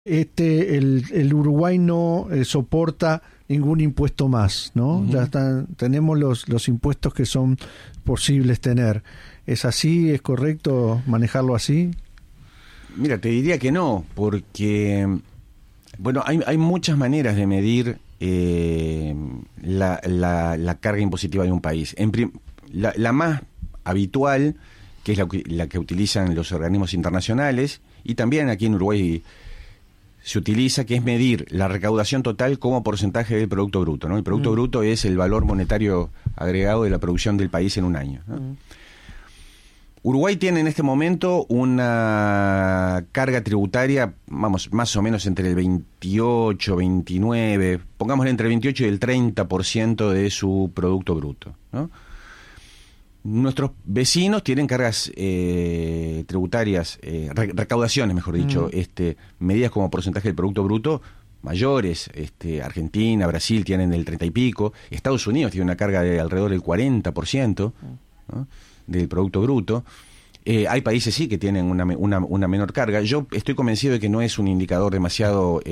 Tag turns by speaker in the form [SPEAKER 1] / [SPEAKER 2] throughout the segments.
[SPEAKER 1] el Uruguay no soporta ningún impuesto más, ¿no? Ya tenemos los impuestos que son posibles tener. ¿Es así? ¿Es correcto manejarlo así?
[SPEAKER 2] Mira, te diría que no, porque bueno, hay muchas maneras de medir la carga impositiva de un país. La más habitual, que es la que utilizan los organismos internacionales, y también aquí en Uruguay se utiliza, que es medir la recaudación total como porcentaje del Producto Bruto, ¿no? El Producto Bruto es el valor monetario agregado de la producción del país en un año, ¿no? Uruguay tiene en este momento una carga tributaria, vamos, más o menos entre el 28, 29, pongámosle entre el 28 y el 30% de su Producto Bruto, ¿no? Nuestros vecinos tienen cargas tributarias, recaudaciones, mejor dicho, medidas como porcentaje del Producto Bruto mayores. Argentina, Brasil tienen el 30 y pico, Estados Unidos tiene una carga de alrededor del 40%, ¿no?, del Producto Bruto. Hay países sí que tienen una menor carga. Yo estoy convencido de que no es un indicador demasiado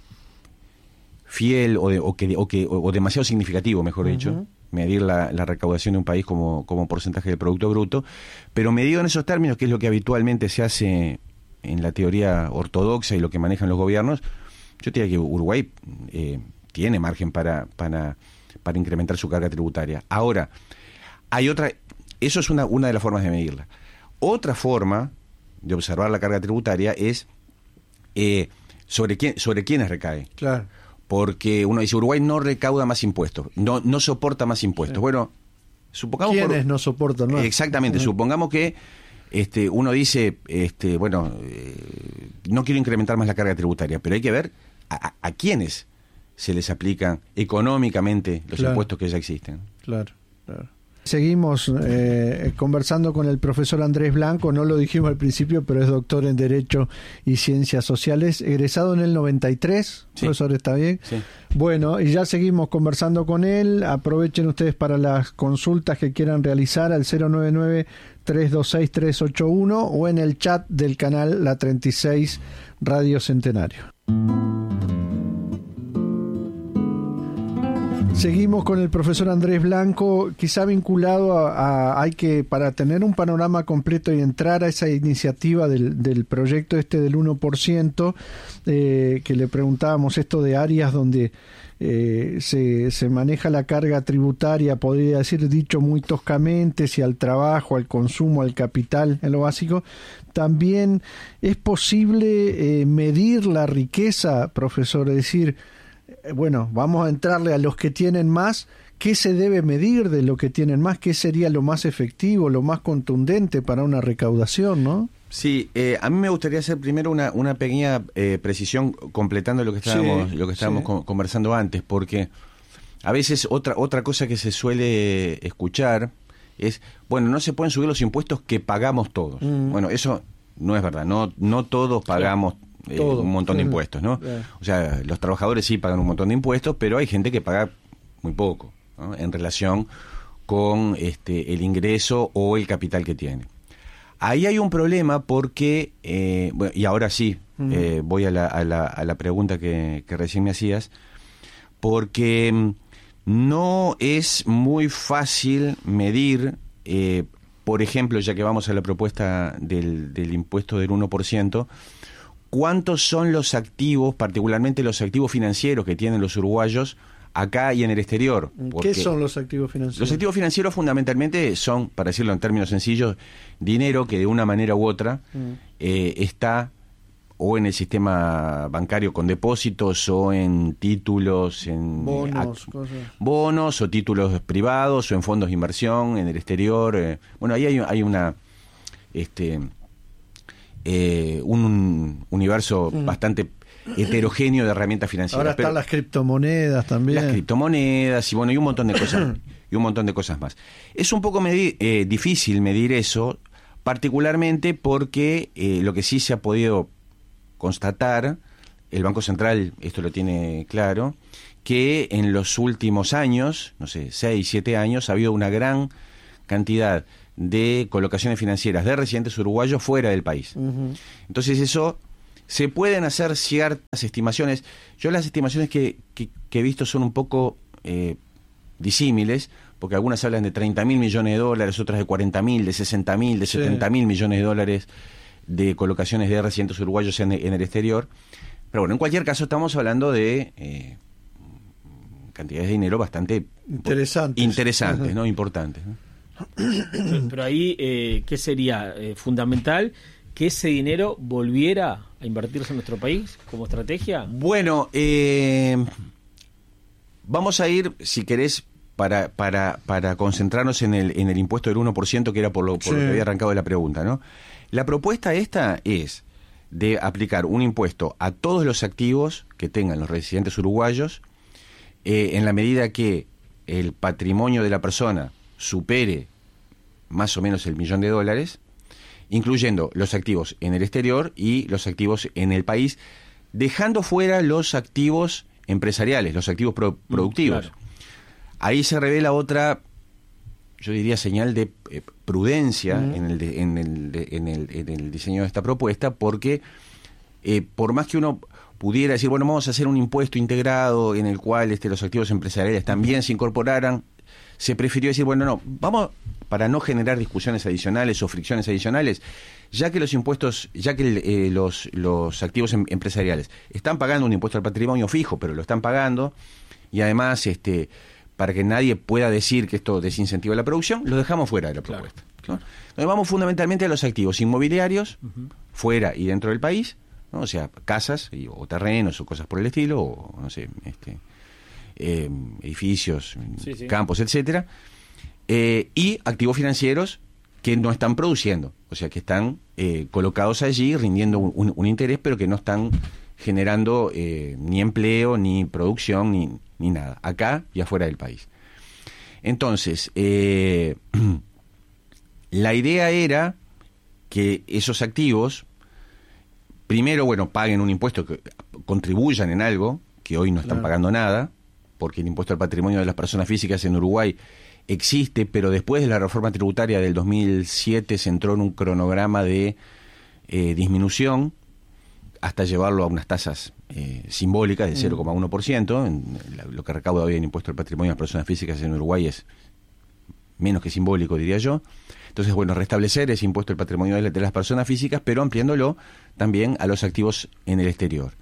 [SPEAKER 2] fiel o demasiado significativo, mejor dicho, medir la recaudación de un país como porcentaje del Producto Bruto, pero medido en esos términos, que es lo que habitualmente se hace en la teoría ortodoxa y lo que manejan los gobiernos, yo diría que Uruguay tiene margen para incrementar su carga tributaria. Ahora, hay otra, eso es una de las formas de medirla. Otra forma de observar la carga tributaria es sobre quiénes recae.
[SPEAKER 1] Claro. Porque
[SPEAKER 2] uno dice, Uruguay no recauda más impuestos, no soporta más impuestos. Sí. Bueno, supongamos...
[SPEAKER 1] ¿Quiénes no soportan más?
[SPEAKER 2] Exactamente, supongamos que uno dice, no quiero incrementar más la carga tributaria, pero hay que ver a quiénes se les aplican económicamente los impuestos que ya existen.
[SPEAKER 1] Claro. Seguimos conversando con el profesor Andrés Blanco, no lo dijimos al principio, pero es doctor en Derecho y Ciencias Sociales, egresado en el 93, sí. Profesor, ¿está bien?
[SPEAKER 2] Sí.
[SPEAKER 1] Bueno, y ya seguimos conversando con él. Aprovechen ustedes para las consultas que quieran realizar al 099-326-381 o en el chat del canal La 36 Radio Centenario. Seguimos con el profesor Andrés Blanco, quizá vinculado hay que, para tener un panorama completo y entrar a esa iniciativa del proyecto del 1%, que le preguntábamos esto de áreas donde se maneja la carga tributaria, podría decir dicho muy toscamente, si al trabajo, al consumo, al capital, en lo básico. También es posible medir la riqueza, profesor, es decir, bueno, vamos a entrarle a los que tienen más. ¿Qué se debe medir de lo que tienen más? ¿Qué sería lo más efectivo, lo más contundente para una recaudación, no?
[SPEAKER 2] Sí, a mí me gustaría hacer primero una pequeña precisión completando lo que estábamos conversando antes, porque a veces otra cosa que se suele escuchar es, bueno, no se pueden subir los impuestos que pagamos todos. Bueno, eso no es verdad, no todos pagamos un montón de impuestos, ¿no? O sea, los trabajadores sí pagan un montón de impuestos, pero hay gente que paga muy poco, ¿no?, en relación con el ingreso o el capital que tiene. Ahí hay un problema porque, bueno, y ahora sí, voy a la pregunta que recién me hacías, porque no es muy fácil medir, por ejemplo, ya que vamos a la propuesta del impuesto del 1%, ¿cuántos son los activos, particularmente los activos financieros que tienen los uruguayos acá y en el exterior?
[SPEAKER 1] ¿Qué son los activos financieros?
[SPEAKER 2] Los activos financieros fundamentalmente son, para decirlo en términos sencillos, dinero que de una manera u otra está o en el sistema bancario con depósitos o en títulos, en bonos o títulos privados o en fondos de inversión en el exterior. Bueno, ahí hay una... un universo bastante heterogéneo de herramientas financieras.
[SPEAKER 1] Ahora están las criptomonedas también.
[SPEAKER 2] Las criptomonedas y bueno, y un montón de cosas y un montón de cosas más. Es un poco difícil medir eso, particularmente porque lo que sí se ha podido constatar, el Banco Central esto lo tiene claro, que en los últimos años, no sé, 6, 7 años, ha habido una gran cantidad de colocaciones financieras de residentes uruguayos fuera del país. Entonces eso Se pueden hacer ciertas estimaciones. Yo las estimaciones que he visto son un poco disímiles, porque algunas hablan de 30.000 millones de dólares, otras de 40.000, de 60.000, de 70.000 millones de dólares de colocaciones de residentes uruguayos en el exterior. Pero bueno, en cualquier caso estamos hablando de cantidades de dinero bastante interesantes, ¿no? Importantes, ¿no?
[SPEAKER 3] Pero ahí, ¿qué sería fundamental? ¿Que ese dinero volviera a invertirse en nuestro país como estrategia?
[SPEAKER 2] Bueno, vamos a ir, si querés, para concentrarnos en el impuesto del 1%, que era por lo que había arrancado la pregunta, ¿no? La propuesta esta es de aplicar un impuesto a todos los activos que tengan los residentes uruguayos, en la medida que el patrimonio de la persona supere más o menos el $1.000.000, incluyendo los activos en el exterior y los activos en el país, dejando fuera los activos empresariales, los activos productivos. Claro. Ahí se revela otra, yo diría, señal de prudencia en el diseño de esta propuesta, porque por más que uno pudiera decir, bueno, vamos a hacer un impuesto integrado en el cual los activos empresariales también se incorporaran, se prefirió decir, bueno, no, vamos, para no generar discusiones adicionales o fricciones adicionales, ya que los impuestos, ya que los activos empresariales están pagando un impuesto al patrimonio fijo, pero lo están pagando, y además, para que nadie pueda decir que esto desincentiva la producción, lo dejamos fuera de la propuesta. Claro. ¿No? Entonces vamos fundamentalmente a los activos inmobiliarios, fuera y dentro del país, ¿no? O sea, casas o terrenos o cosas por el estilo, o no sé, edificios, campos, etcétera, y activos financieros que no están produciendo, o sea, que están colocados allí rindiendo un interés, pero que no están generando ni empleo, ni producción, ni nada, acá y afuera del país. Entonces, la idea era que esos activos, primero, bueno, paguen un impuesto, que contribuyan en algo, que hoy no están pagando nada, porque el impuesto al patrimonio de las personas físicas en Uruguay existe, pero después de la reforma tributaria del 2007 se entró en un cronograma de disminución hasta llevarlo a unas tasas simbólicas de 0,1%. Lo que recauda hoy el impuesto al patrimonio de las personas físicas en Uruguay es menos que simbólico, diría yo. Entonces, bueno, restablecer ese impuesto al patrimonio de las personas físicas, pero ampliándolo también a los activos en el exterior.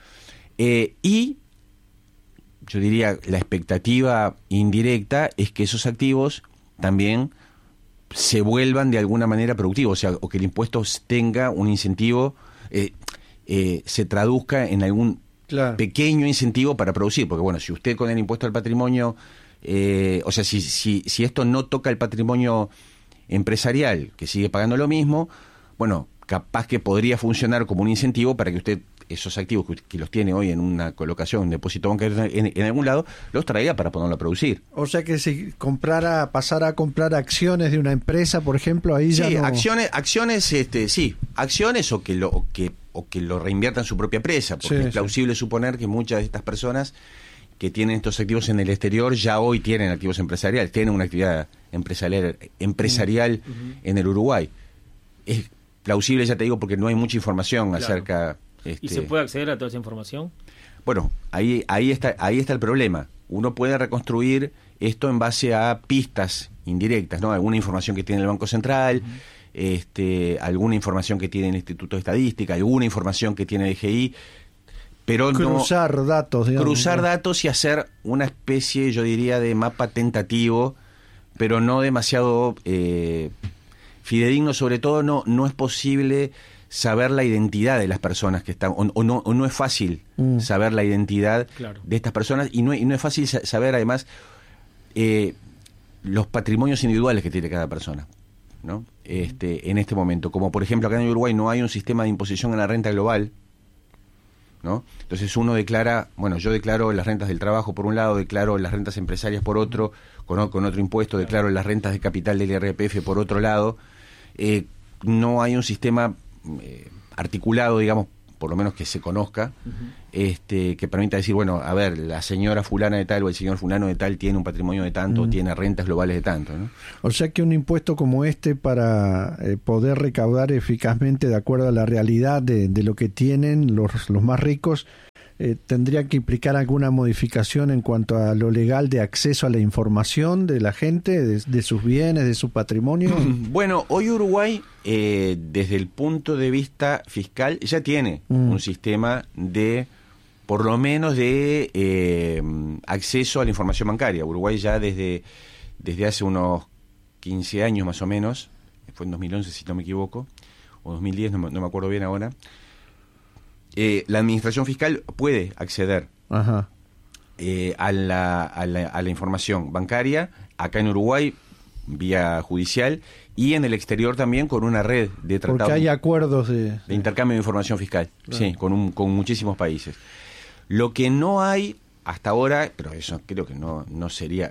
[SPEAKER 2] Y yo diría, la expectativa indirecta es que esos activos también se vuelvan de alguna manera productivos, o sea, o que el impuesto tenga un incentivo, se traduzca en algún pequeño incentivo para producir, porque bueno, si usted con el impuesto al patrimonio, o sea, si esto no toca el patrimonio empresarial, que sigue pagando lo mismo, bueno, capaz que podría funcionar como un incentivo para que usted esos activos que los tiene hoy en una colocación, un depósito bancario en algún lado, los traiga para ponerlo a producir.
[SPEAKER 1] O sea que si pasara a comprar acciones de una empresa, por ejemplo, ahí ya no... acciones o que lo reinvierta en su propia empresa, porque es plausible suponer que muchas de estas personas que tienen estos activos en el exterior ya hoy tienen activos empresariales, tienen una actividad empresarial en el Uruguay. Es plausible, ya te digo, porque no hay mucha información acerca...
[SPEAKER 3] ¿Y se puede acceder a toda esa información?
[SPEAKER 2] Bueno, ahí está el problema. Uno puede reconstruir esto en base a pistas indirectas, ¿no? Alguna información que tiene el Banco Central, alguna información que tiene el Instituto de Estadística, alguna información que tiene el DGI, pero
[SPEAKER 1] cruzar datos, digamos.
[SPEAKER 2] Cruzar datos y hacer una especie, yo diría, de mapa tentativo, pero no demasiado fidedigno. Sobre todo no es posible saber la identidad de las personas que están, o no es fácil saber la identidad de estas personas, y no es fácil saber además los patrimonios individuales que tiene cada persona, ¿no? En este momento, como por ejemplo acá en Uruguay no hay un sistema de imposición en la renta global, ¿no? Entonces uno declara, bueno, yo declaro las rentas del trabajo por un lado, declaro las rentas empresarias por otro, con otro impuesto, declaro las rentas de capital del IRPF por otro lado. No hay un sistema articulado, digamos, por lo menos que se conozca, que permita decir, bueno, a ver, la señora fulana de tal o el señor fulano de tal tiene un patrimonio de tanto, tiene rentas globales de tanto, ¿no?
[SPEAKER 1] O sea que un impuesto como este, para poder recaudar eficazmente de acuerdo a la realidad de lo que tienen los más ricos, tendría que implicar alguna modificación en cuanto a lo legal de acceso a la información de la gente, de sus bienes, de su patrimonio.
[SPEAKER 2] Bueno, hoy Uruguay, desde el punto de vista fiscal, ya tiene un sistema de, por lo menos, de acceso a la información bancaria. Uruguay ya desde hace unos 15 años más o menos, fue en 2011 si no me equivoco, o 2010, no me acuerdo bien ahora, la administración fiscal puede acceder a la información bancaria, acá en Uruguay, vía judicial, y en el exterior también con una red de tratados.
[SPEAKER 1] Porque hay acuerdos de
[SPEAKER 2] intercambio de información fiscal,
[SPEAKER 1] claro.
[SPEAKER 2] Sí, con muchísimos países. Lo que no hay hasta ahora, pero eso creo que no sería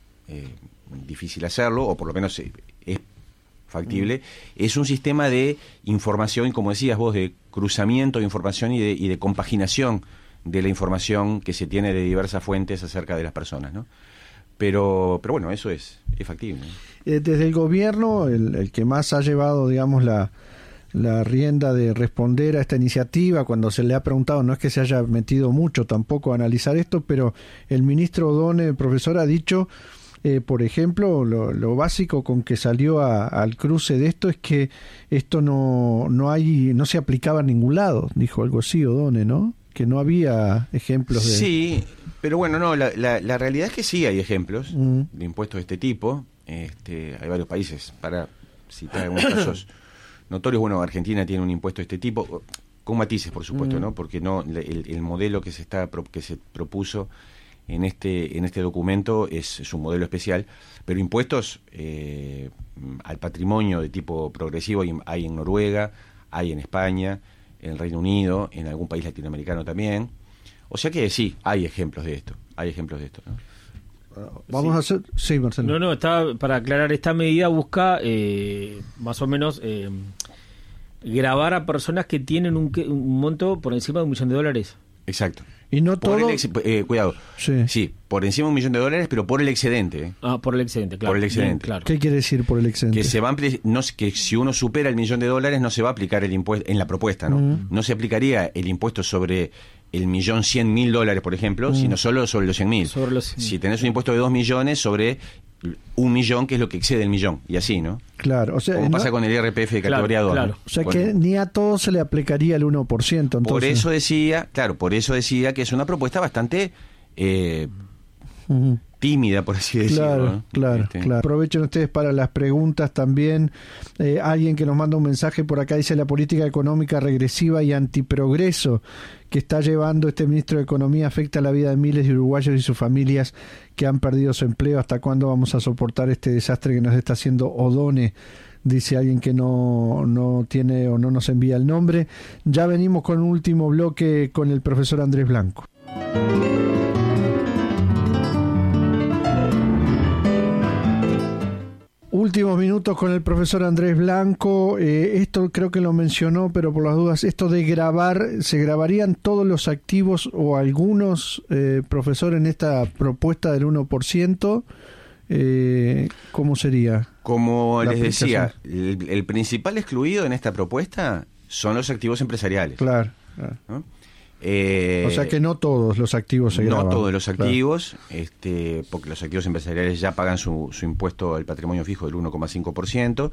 [SPEAKER 2] difícil hacerlo, o por lo menos es factible, es un sistema de información, como decías vos, de cruzamiento de información y de compaginación de la información que se tiene de diversas fuentes acerca de las personas, ¿no? Pero bueno, eso es factible, ¿no?
[SPEAKER 1] Desde el gobierno, el que más ha llevado, digamos, la rienda de responder a esta iniciativa, cuando se le ha preguntado, no es que se haya metido mucho tampoco a analizar esto, pero el ministro O'Donnell, el profesor, ha dicho, por ejemplo, lo básico con que salió al cruce de esto es que esto no se aplicaba a ningún lado, dijo algo así O'Donnell, ¿no? Que no había ejemplos de...
[SPEAKER 2] Sí, pero bueno, no, la realidad es que sí hay ejemplos de impuestos de este tipo. Hay varios países, para citar algunos casos notorios. Bueno, Argentina tiene un impuesto de este tipo, con matices, por supuesto, ¿no? Porque no el modelo que se propuso en este documento es un modelo especial, pero impuestos al patrimonio de tipo progresivo hay en Noruega, hay en España, en el Reino Unido, en algún país latinoamericano también. O sea que sí, hay ejemplos de esto, ¿no?
[SPEAKER 1] Vamos a hacer... Sí, Marcelo.
[SPEAKER 3] No, está para aclarar, esta medida busca más o menos gravar a personas que tienen un monto por encima de $1.000.000.
[SPEAKER 2] Exacto.
[SPEAKER 1] Y no
[SPEAKER 2] por
[SPEAKER 1] todo...
[SPEAKER 2] cuidado. Sí, por encima de $1.000.000, pero por el excedente.
[SPEAKER 3] Por el excedente, claro.
[SPEAKER 2] Por el excedente.
[SPEAKER 3] Bien, claro.
[SPEAKER 1] ¿Qué quiere decir por el excedente?
[SPEAKER 2] Que se va que si uno supera el $1.000.000 no se va a aplicar el impuesto en la propuesta, ¿no? No se aplicaría el impuesto sobre el $1.100.000, por ejemplo, sino solo sobre los 100.000. Si tenés un impuesto de 2 millones sobre 1 millón, que es lo que excede el millón, y así, ¿no?
[SPEAKER 1] Claro, o sea,
[SPEAKER 2] como pasa con el IRPF de categoría 2.
[SPEAKER 3] Claro.
[SPEAKER 2] ¿no?
[SPEAKER 1] O sea, que ni a todos se le aplicaría el 1%. Entonces.
[SPEAKER 2] Por eso decía que es una propuesta bastante tímida, por así decirlo.
[SPEAKER 1] Claro. Aprovechen ustedes para las preguntas también. Alguien que nos manda un mensaje por acá dice: la política económica regresiva y antiprogreso que está llevando este ministro de Economía afecta la vida de miles de uruguayos y sus familias que han perdido su empleo. ¿Hasta cuándo vamos a soportar este desastre que nos está haciendo O'Donnell? Dice alguien que no tiene o no nos envía el nombre. Ya venimos con un último bloque con el profesor Andrés Blanco. Últimos minutos con el profesor Andrés Blanco. Esto creo que lo mencionó, pero por las dudas, esto de grabar, ¿se grabarían todos los activos o algunos, profesor, en esta propuesta del 1%? ¿Cómo sería?
[SPEAKER 2] Como les decía, el principal excluido en esta propuesta son los activos empresariales.
[SPEAKER 1] Claro.
[SPEAKER 2] ¿No?
[SPEAKER 1] O sea que no todos los activos se graban.
[SPEAKER 2] No todos los activos, claro. Porque los activos empresariales ya pagan su impuesto al patrimonio fijo del 1,5%.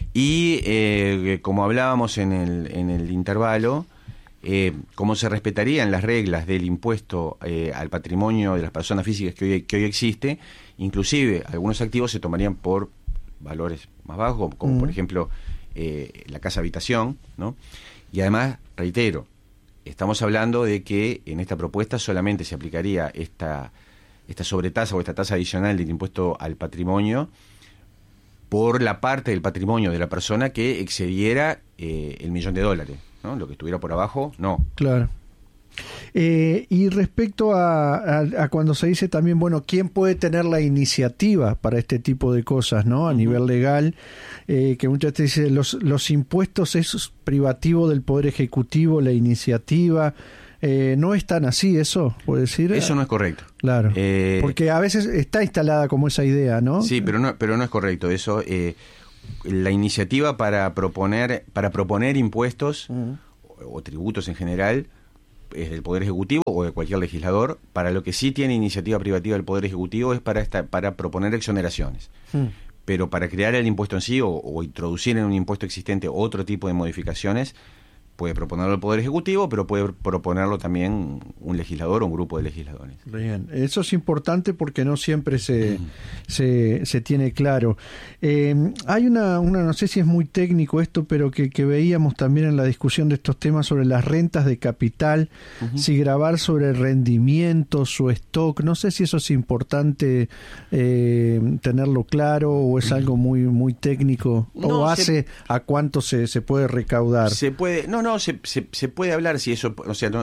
[SPEAKER 2] Y como hablábamos en el intervalo, como se respetarían las reglas del impuesto al patrimonio de las personas físicas que hoy existe, inclusive algunos activos se tomarían por valores más bajos, como por ejemplo la casa habitación, ¿no? Y además, reitero, estamos hablando de que en esta propuesta solamente se aplicaría esta sobretasa o esta tasa adicional del impuesto al patrimonio por la parte del patrimonio de la persona que excediera el $1.000.000, ¿no? Lo que estuviera por abajo, no.
[SPEAKER 1] Claro. Y respecto a cuando se dice también, bueno, ¿quién puede tener la iniciativa para este tipo de cosas, ¿no? A nivel legal, que muchas veces dicen los impuestos es privativo del Poder Ejecutivo, la iniciativa. No es tan así eso, puede decir.
[SPEAKER 2] Eso no es correcto.
[SPEAKER 1] Claro, porque a veces está instalada como esa idea, ¿no?
[SPEAKER 2] Sí, pero no es correcto eso. La iniciativa para proponer impuestos o tributos en general es del Poder Ejecutivo o de cualquier legislador. Para lo que sí tiene iniciativa privativa del Poder Ejecutivo es para proponer exoneraciones. Pero para crear el impuesto en sí o introducir en un impuesto existente otro tipo de modificaciones, puede proponerlo el Poder Ejecutivo, pero puede proponerlo también un legislador o un grupo de legisladores.
[SPEAKER 1] Bien, eso es importante porque no siempre se tiene claro. Hay una, no sé si es muy técnico esto, pero que veíamos también en la discusión de estos temas sobre las rentas de capital, si gravar sobre rendimientos o stock. No sé si eso es importante tenerlo claro o es algo muy técnico,
[SPEAKER 2] no,
[SPEAKER 1] o hace a cuánto se puede recaudar.
[SPEAKER 2] Se puede, se puede hablar si eso, o sea,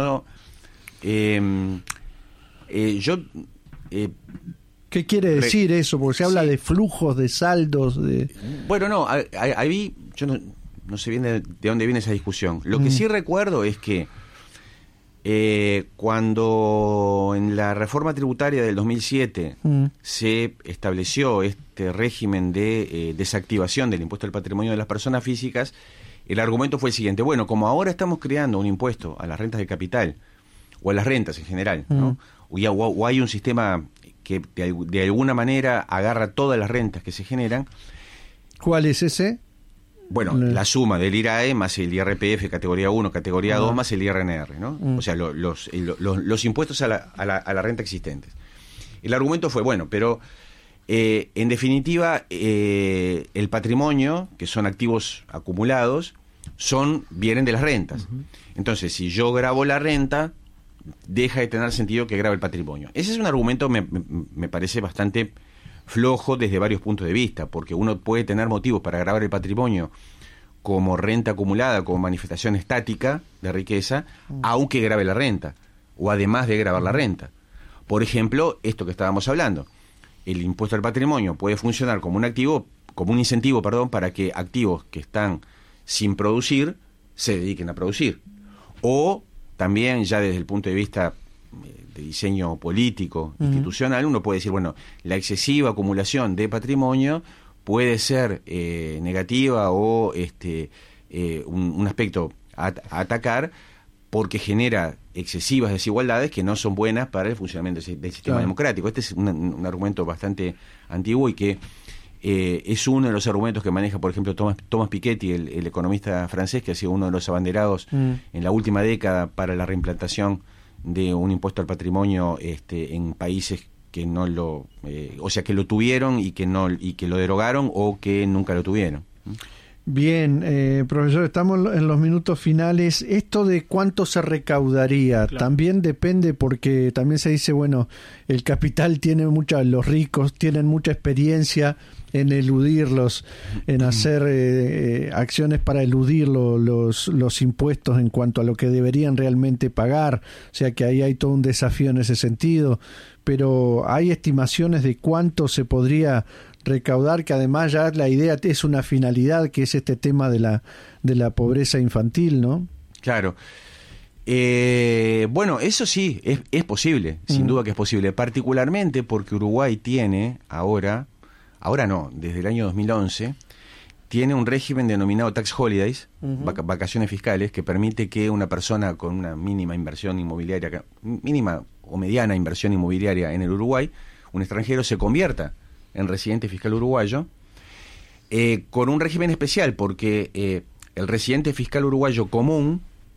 [SPEAKER 2] yo
[SPEAKER 1] ¿qué quiere decir eso? Porque se habla de flujos, de saldos, de...
[SPEAKER 2] Bueno, ahí yo no sé bien de dónde viene esa discusión. Lo que sí recuerdo es que cuando en la reforma tributaria del 2007 se estableció este régimen de desactivación del impuesto al patrimonio de las personas físicas, el argumento fue el siguiente: bueno, como ahora estamos creando un impuesto a las rentas de capital, o a las rentas en general, ¿no? O hay un sistema que de alguna manera agarra todas las rentas que se generan.
[SPEAKER 1] ¿Cuál es ese?
[SPEAKER 2] Bueno, la suma del IRAE más el IRPF categoría 1, categoría 2 más el IRNR, ¿no? O sea, los impuestos a la renta existentes. El argumento fue, bueno, pero en definitiva el patrimonio, que son activos acumulados, vienen de las rentas. Entonces, si yo grabo la renta, deja de tener sentido que grabe el patrimonio. Ese es un argumento, me parece bastante flojo desde varios puntos de vista, porque uno puede tener motivos para grabar el patrimonio como renta acumulada, como manifestación estática de riqueza, aunque grabe la renta, o además de grabar la renta. Por ejemplo, esto que estábamos hablando, el impuesto al patrimonio puede funcionar como un incentivo, para que activos que están sin producir se dediquen a producir. O también, ya desde el punto de vista de diseño político, institucional, uno puede decir, bueno, la excesiva acumulación de patrimonio puede ser negativa o un aspecto a atacar, porque genera excesivas desigualdades que no son buenas para el funcionamiento del sistema democrático. Este es un argumento bastante antiguo y que es uno de los argumentos que maneja, por ejemplo, Thomas Piketty, el economista francés, que ha sido uno de los abanderados en la última década para la reimplantación de un impuesto al patrimonio en países que no lo, o sea, que lo tuvieron y que lo derogaron o que nunca lo tuvieron.
[SPEAKER 1] Bien, profesor, estamos en los minutos finales. Esto de cuánto se recaudaría también depende, porque también se dice, bueno, el capital tiene los ricos tienen mucha experiencia en eludirlos, en hacer acciones para eludir los impuestos en cuanto a lo que deberían realmente pagar. O sea que ahí hay todo un desafío en ese sentido. Pero hay estimaciones de cuánto se podría recaudar, que además ya la idea es una finalidad, que es este tema de la pobreza infantil, ¿no?
[SPEAKER 2] Claro. Bueno, eso sí, es posible, sin duda que es posible, particularmente porque Uruguay tiene ahora no, desde el año 2011, tiene un régimen denominado tax holidays, vacaciones fiscales, que permite que una persona con una mínima inversión inmobiliaria, mínima o mediana inversión inmobiliaria en el Uruguay, un extranjero, se convierta en residente fiscal uruguayo, con un régimen especial, porque el residente fiscal uruguayo común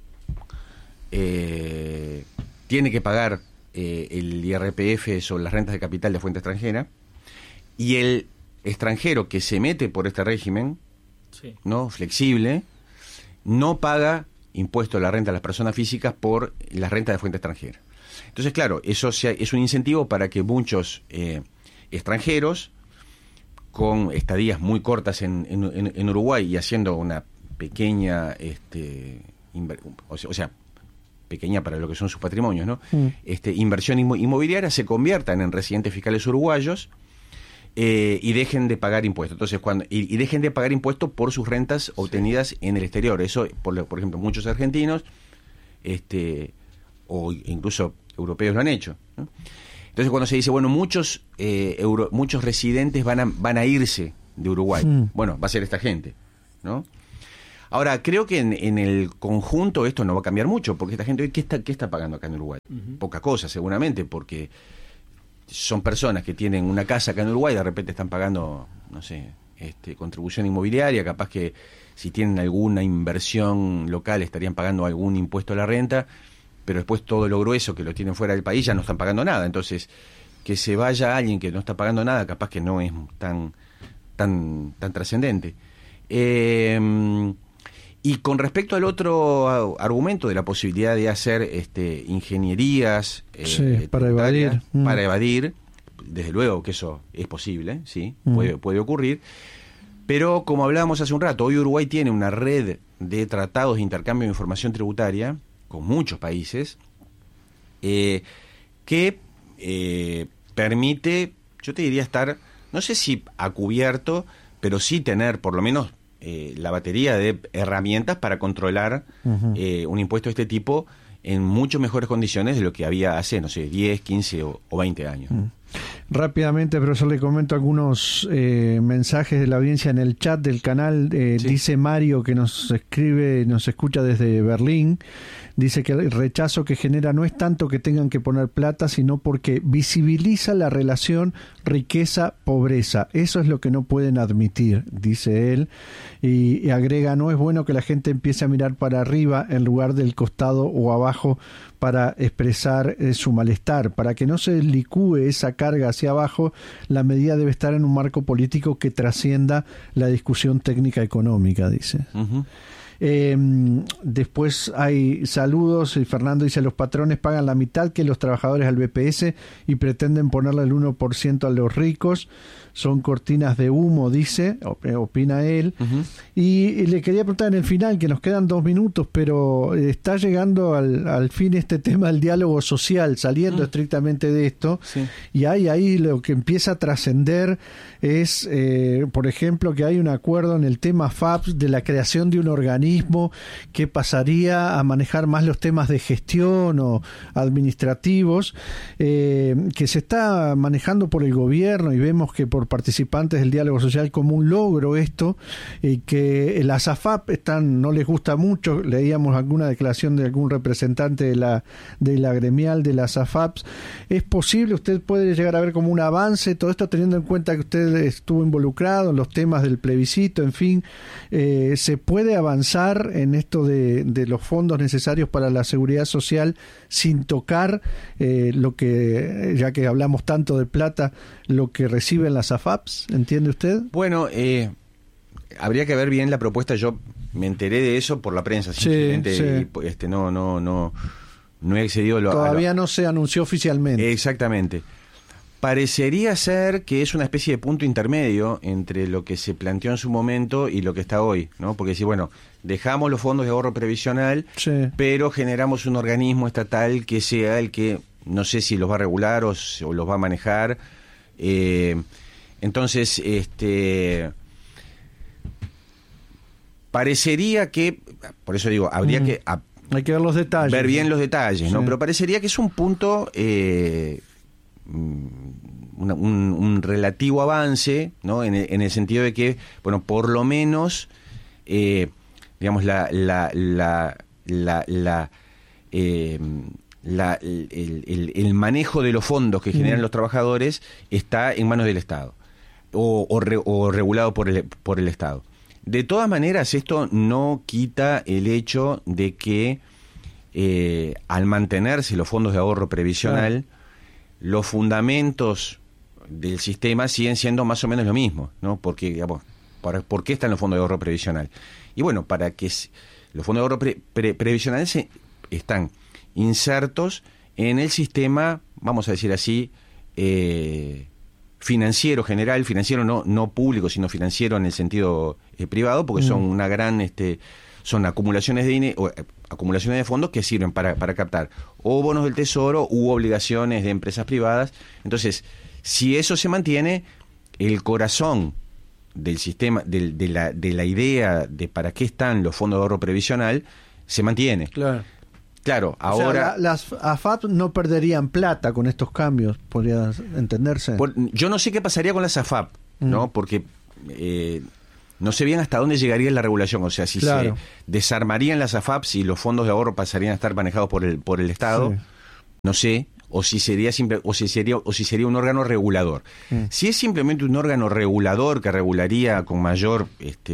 [SPEAKER 2] tiene que pagar el IRPF sobre las rentas de capital de fuente extranjera, y el extranjero que se mete por este régimen no flexible no paga impuesto a la renta de las personas físicas por las rentas de fuente extranjera. Entonces, claro, eso es un incentivo para que muchos extranjeros con estadías muy cortas en Uruguay y haciendo una pequeña pequeña para lo que son sus patrimonios, ¿no? Inversión inmobiliaria, se conviertan en residentes fiscales uruguayos y dejen de pagar impuestos. Entonces, y dejen de pagar impuestos por sus rentas obtenidas en el exterior. Eso, por ejemplo, muchos argentinos o incluso europeos lo han hecho, ¿no? Entonces, cuando se dice, bueno, muchos residentes van a irse de Uruguay, bueno, va a ser esta gente, ¿no? Ahora, creo que en el conjunto esto no va a cambiar mucho, porque esta gente hoy, ¿qué está pagando acá en Uruguay? Poca cosa, seguramente, porque son personas que tienen una casa acá en Uruguay, de repente están pagando, no sé, contribución inmobiliaria, capaz que si tienen alguna inversión local estarían pagando algún impuesto a la renta, pero después todo lo grueso que lo tienen fuera del país ya no están pagando nada. Entonces, que se vaya alguien que no está pagando nada, capaz que no es tan trascendente. Y con respecto al otro argumento de la posibilidad de hacer ingenierías
[SPEAKER 1] para
[SPEAKER 2] evadir, desde luego que eso es posible, sí, puede ocurrir, pero como hablábamos hace un rato, hoy Uruguay tiene una red de tratados de intercambio de información tributaria con muchos países que permite, yo te diría, estar, no sé si a cubierto, pero sí tener por lo menos la batería de herramientas para controlar un impuesto de este tipo en mucho mejores condiciones de lo que había hace, no sé, 10, 15 o 20 años.
[SPEAKER 1] Rápidamente, profesor, le comento algunos mensajes de la audiencia en el chat del canal. Sí. Dice Mario, que nos escucha desde Berlín. Dice que el rechazo que genera no es tanto que tengan que poner plata, sino porque visibiliza la relación riqueza-pobreza. Eso es lo que no pueden admitir, dice él. Y agrega, no es bueno que la gente empiece a mirar para arriba en lugar del costado o abajo para expresar su malestar. Para que no se licúe esa carga hacia abajo, la medida debe estar en un marco político que trascienda la discusión técnica económica, dice. Después hay saludos. Fernando dice: los patrones pagan la mitad que los trabajadores al BPS y pretenden ponerle el 1% a los ricos. Son cortinas de humo, dice, opina él. Y le quería preguntar en el final, que nos quedan 2 minutos, pero está llegando al fin este tema del diálogo social, saliendo estrictamente de esto. Sí. Y ahí lo que empieza a trascender es, por ejemplo, que hay un acuerdo en el tema FAPS de la creación de un organismo que pasaría a manejar más los temas de gestión o administrativos, que se está manejando por el gobierno, y vemos que por participantes del diálogo social como un logro esto, que las AFAP no les gusta mucho. Leíamos alguna declaración de algún representante de la gremial de las AFAPs. ¿Es posible, usted puede llegar a ver como un avance todo esto, teniendo en cuenta que usted estuvo involucrado en los temas del plebiscito, en fin, se puede avanzar en esto de los fondos necesarios para la seguridad social sin tocar lo que, ya que hablamos tanto de plata, lo que reciben las AFAPs? ¿Entiende usted?
[SPEAKER 2] Bueno, habría que ver bien la propuesta. Yo me enteré de eso por la prensa, simplemente. Sí. No he accedido
[SPEAKER 1] Todavía no se anunció oficialmente.
[SPEAKER 2] Exactamente. Parecería ser que es una especie de punto intermedio entre lo que se planteó en su momento y lo que está hoy, ¿no? Porque si, bueno, dejamos los fondos de ahorro previsional, pero generamos un organismo estatal que sea el que, no sé si los va a regular o los va a manejar. Entonces, parecería que, por eso digo, habría que
[SPEAKER 1] hay que ver los detalles,
[SPEAKER 2] ver bien los detalles, ¿no? Pero parecería que es un punto, un relativo avance, ¿no? En el sentido de que, bueno, por lo menos, digamos, el manejo de los fondos que generan los trabajadores está en manos del Estado o regulado por el Estado. De todas maneras, esto no quita el hecho de que al mantenerse los fondos de ahorro previsional, los fundamentos del sistema siguen siendo más o menos lo mismo, ¿no? Porque, digamos, ¿por qué están los fondos de ahorro previsional? Y bueno, para que los fondos de ahorro previsional están insertos en el sistema, vamos a decir así, financiero general, financiero no público, sino financiero en el sentido privado, porque son una gran son acumulaciones de fondos que sirven para captar o bonos del Tesoro u obligaciones de empresas privadas. Entonces, si eso se mantiene, el corazón del sistema, de la idea de para qué están los fondos de ahorro previsional, se mantiene. Claro, ahora...
[SPEAKER 1] O sea, las AFAP no perderían plata con estos cambios, podría entenderse.
[SPEAKER 2] Yo no sé qué pasaría con las AFAP, ¿no? Porque no sé bien hasta dónde llegaría la regulación. O sea, si se desarmarían las AFAP, si los fondos de ahorro pasarían a estar manejados por el Estado, no sé. O si sería un órgano regulador. Si es simplemente un órgano regulador que regularía con mayor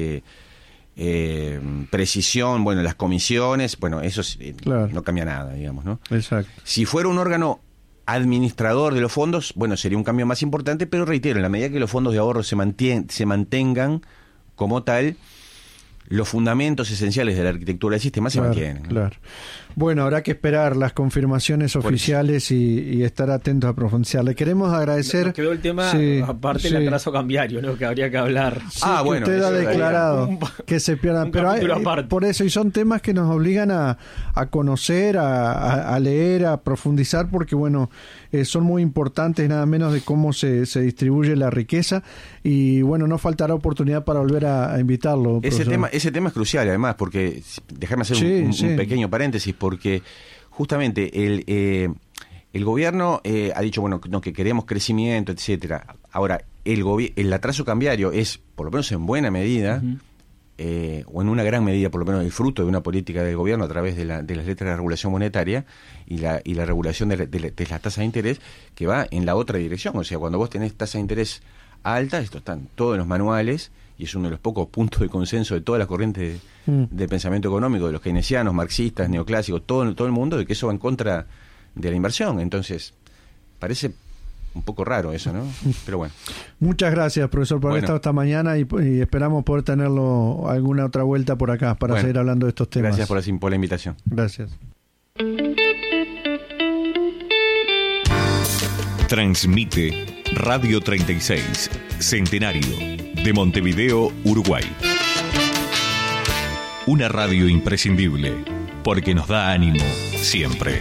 [SPEAKER 2] precisión, bueno, las comisiones, bueno, eso no cambia nada, digamos, ¿no?
[SPEAKER 1] Exacto.
[SPEAKER 2] Si fuera un órgano administrador de los fondos, bueno, sería un cambio más importante, pero reitero, en la medida que los fondos de ahorro se mantengan como tal, los fundamentos esenciales de la arquitectura del sistema se mantienen, ¿no?
[SPEAKER 1] Claro. Bueno, habrá que esperar las confirmaciones oficiales y estar atentos a profundizar. Le queremos agradecer...
[SPEAKER 3] Nos quedó el tema, aparte del atraso cambiario, ¿no? Que habría que hablar.
[SPEAKER 1] Bueno, usted ha declarado que se pierdan. Pero por eso, y son temas que nos obligan a conocer, a leer, a profundizar, porque bueno, son muy importantes, nada menos de cómo se distribuye la riqueza. Y bueno, no faltará oportunidad para volver a invitarlo.
[SPEAKER 2] Ese tema es crucial, además, porque déjame hacer un pequeño paréntesis, porque justamente el gobierno ha dicho, bueno, no, que queremos crecimiento, etcétera. Ahora, el atraso cambiario es, por lo menos en buena medida, o en una gran medida, por lo menos, el fruto de una política del gobierno a través de las letras de regulación monetaria y la regulación de las tasas de interés, que va en la otra dirección. O sea, cuando vos tenés tasas de interés altas, esto está en todos los manuales, y es uno de los pocos puntos de consenso de todas las corrientes del pensamiento económico, de los keynesianos, marxistas, neoclásicos, todo el mundo, de que eso va en contra de la inversión. Entonces, parece un poco raro eso, ¿no? Pero bueno.
[SPEAKER 1] Muchas gracias, profesor, por haber estado esta mañana y esperamos poder tenerlo alguna otra vuelta por acá para seguir hablando de estos temas.
[SPEAKER 2] Gracias por la invitación.
[SPEAKER 1] Gracias.
[SPEAKER 4] Transmite Radio 36, Centenario, de Montevideo, Uruguay. Una radio imprescindible, porque nos da ánimo siempre.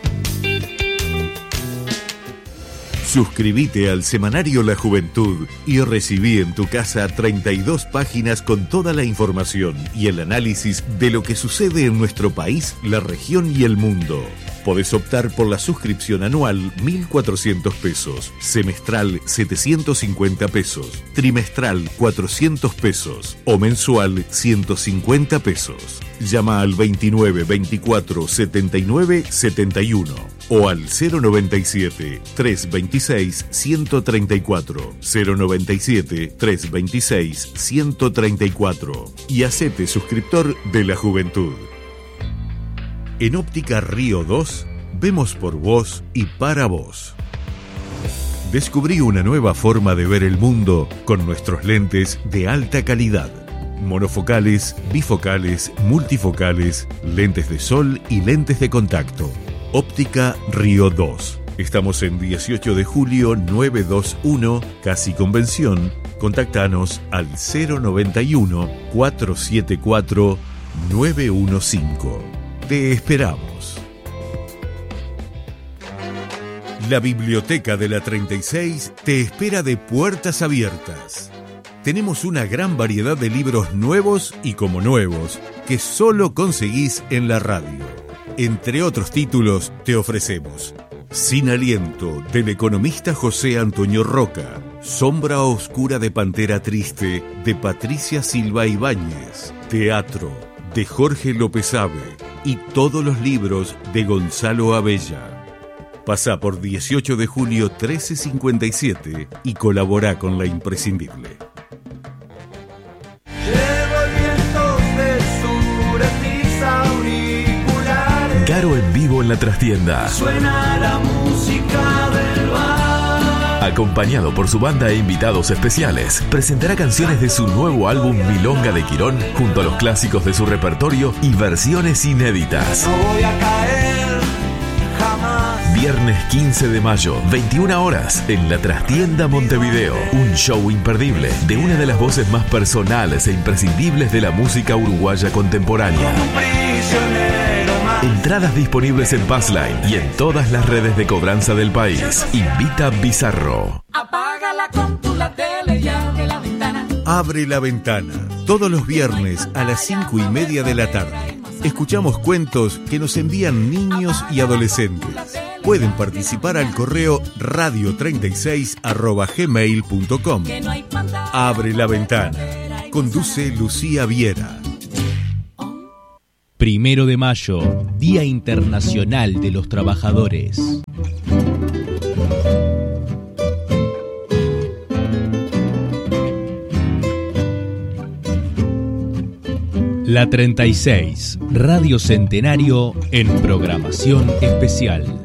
[SPEAKER 4] Suscríbete al semanario La Juventud y recibí en tu casa 32 páginas con toda la información y el análisis de lo que sucede en nuestro país, la región y el mundo. Podés optar por la suscripción anual 1.400 pesos, semestral 750 pesos, trimestral 400 pesos o mensual 150 pesos. Llama al 29 24 79 71 o al 097 326 134, 097 326 134 y hacete suscriptor de La Juventud. En Óptica Río 2, vemos por vos y para vos. Descubrí una nueva forma de ver el mundo con nuestros lentes de alta calidad. Monofocales, bifocales, multifocales, lentes de sol y lentes de contacto. Óptica Río 2. Estamos en 18 de julio 921, Casi Convención. Contactanos al 091 474 915. Te esperamos. La Biblioteca de la 36 te espera de puertas abiertas. Tenemos una gran variedad de libros nuevos y como nuevos que solo conseguís en la radio. Entre otros títulos te ofrecemos Sin Aliento, del economista José Antonio Roca, Sombra Oscura de Pantera Triste, de Patricia Silva Ibáñez, Teatro, de Jorge López Ave, y todos los libros de Gonzalo Abella. Pasá por 18 de julio 1357 y colabora con La Imprescindible. Garo en vivo en la trastienda.
[SPEAKER 5] Suena la música del bar.
[SPEAKER 4] Acompañado por su banda e invitados especiales, presentará canciones de su nuevo álbum Milonga de Quirón, junto a los clásicos de su repertorio y versiones inéditas.
[SPEAKER 5] No voy a caer jamás.
[SPEAKER 4] Viernes 15 de mayo, 21 horas, en la Trastienda Montevideo. Un show imperdible de una de las voces más personales e imprescindibles de la música uruguaya contemporánea. Entradas disponibles en Passline y en todas las redes de cobranza del país. Invita Bizarro.
[SPEAKER 5] Apágala con tu la tele y abre la ventana.
[SPEAKER 4] Abre la ventana. Todos los viernes a las 5:30 de la tarde. Escuchamos cuentos que nos envían niños y adolescentes. Pueden participar al correo radio36@gmail.com. Abre la ventana. Conduce Lucía Viera.
[SPEAKER 6] 1 de mayo, Día Internacional de los Trabajadores. La 36, Radio Centenario en programación especial.